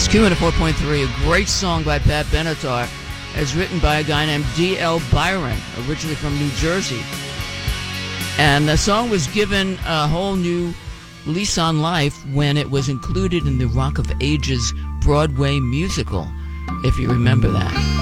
Q104.3, a great song by Pat Benatar, as written by a guy named D.L. Byron, originally from New Jersey. And the song was given a whole new lease on life when it was included in the Rock of Ages Broadway musical, if you remember that.